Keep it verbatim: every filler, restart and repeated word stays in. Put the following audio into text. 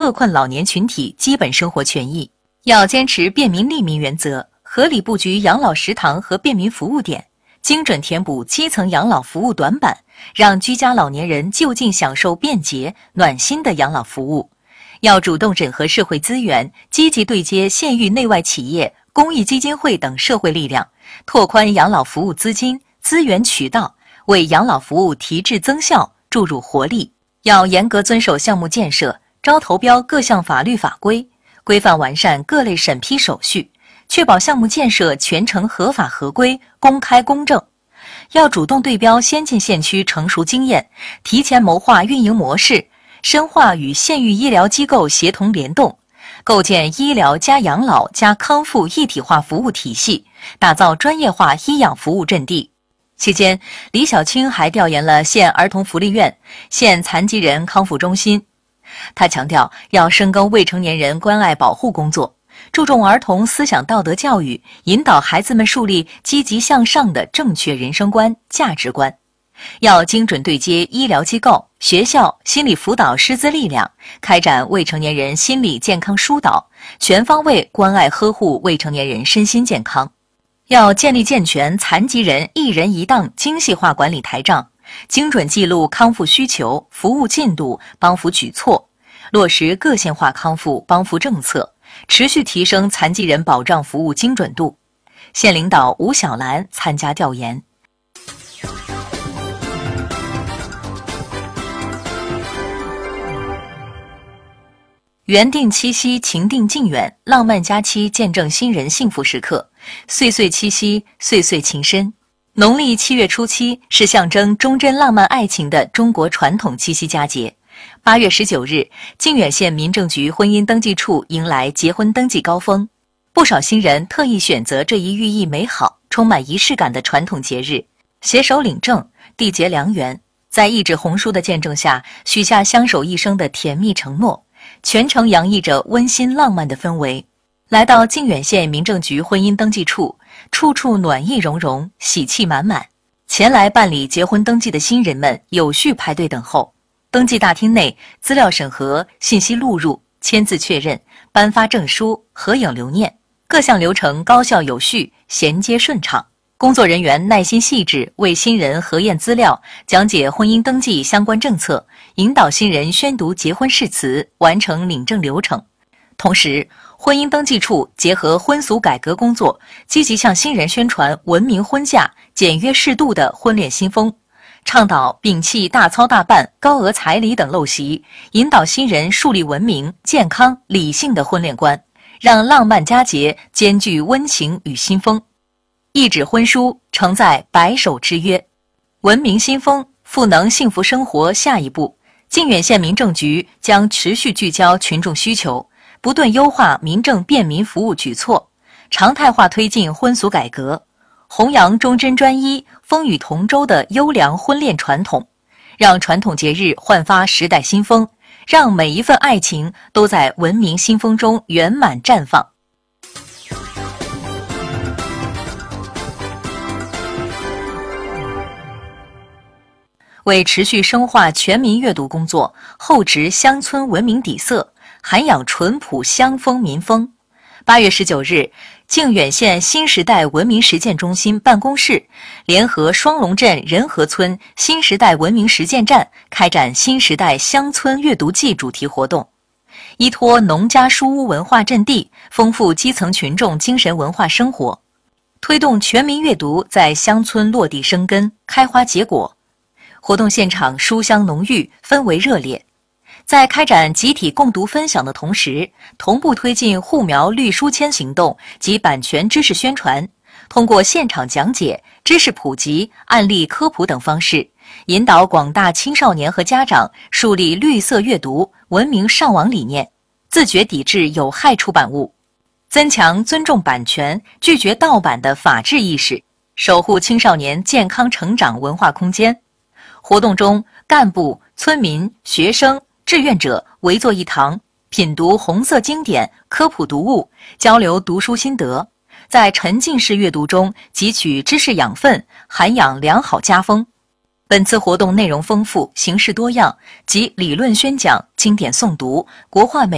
特困老年群体基本生活权益。要坚持便民利民原则，合理布局养老食堂和便民服务点，精准填补基层养老服务短板，让居家老年人就近享受便捷、暖心的养老服务。要主动整合社会资源，积极对接县域内外企业、公益基金会等社会力量，拓宽养老服务资金、资源渠道，为养老服务提质增效注入活力。要严格遵守项目建设、招投标各项法律法规，规范完善各类审批手续，确保项目建设全程合法合规、公开公正。要主动对标先进县区成熟经验，提前谋划运营模式，深化与县域医疗机构协同联动，构建医疗加养老加康复一体化服务体系，打造专业化医养服务阵地。期间，李小青还调研了县儿童福利院、县残疾人康复中心。他强调，要深耕未成年人关爱保护工作，注重儿童思想道德教育，引导孩子们树立积极向上的正确人生观、价值观。要精准对接医疗机构、学校、心理辅导师资力量，开展未成年人心理健康疏导，全方位关爱呵护未成年人身心健康。要建立健全残疾人一人一档精细化管理台账，精准记录康复需求、服务进度、帮扶举措，落实个性化康复帮扶政策，持续提升残疾人保障服务精准度。县领导吴小兰参加调研。缘定七夕，情定近远，浪漫佳期见证新人幸福时刻，岁岁七夕，岁岁情深。农历七月初七是象征忠贞浪漫爱情的中国传统七夕佳节。八月十九日，靖远县民政局婚姻登记处迎来结婚登记高峰，不少新人特意选择这一寓意美好、充满仪式感的传统节日，携手领证，缔结良缘，在一纸红书的见证下，许下相守一生的甜蜜承诺。全程洋溢着温馨浪漫的氛围。来到靖远县民政局婚姻登记处，处处暖意融融，喜气满满。前来办理结婚登记的新人们有序排队等候。登记大厅内，资料审核、信息录入、签字确认、颁发证书、合影留念，各项流程高效有序，衔接顺畅。工作人员耐心细致，为新人核验资料，讲解婚姻登记相关政策，引导新人宣读结婚誓词，完成领证流程。同时，婚姻登记处结合婚俗改革工作，积极向新人宣传文明婚嫁、简约适度的婚恋新风，倡导摒弃大操大办、高额彩礼等陋习，引导新人树立文明、健康、理性的婚恋观，让浪漫佳节兼具温情与新风。一纸婚书承载白首之约，文明新风，赋能幸福生活。下一步，靖远县民政局将持续聚焦群众需求，不断优化民政便民服务举措，常态化推进婚俗改革，弘扬忠贞专一、风雨同舟的优良婚恋传统，让传统节日焕发时代新风，让每一份爱情都在文明新风中圆满绽放。为持续深化全民阅读工作，厚植乡村文明底色，涵养淳朴乡风民风。八月十九日，靖远县新时代文明实践中心办公室联合双龙镇仁和村新时代文明实践站开展新时代乡村阅读季主题活动，依托农家书屋文化阵地，丰富基层群众精神文化生活，推动全民阅读在乡村落地生根、开花结果。活动现场书香浓郁，氛围热烈。在开展集体共读分享的同时，同步推进护苗绿书签行动及版权知识宣传，通过现场讲解、知识普及、案例科普等方式，引导广大青少年和家长树立绿色阅读、文明上网理念，自觉抵制有害出版物，增强尊重版权、拒绝盗版的法治意识，守护青少年健康成长文化空间。活动中，干部、村民、学生、志愿者围坐一堂，品读红色经典、科普读物，交流读书心得，在沉浸式阅读中汲取知识养分，涵养良好家风。本次活动内容丰富，形式多样，集理论宣讲、经典诵读、国画美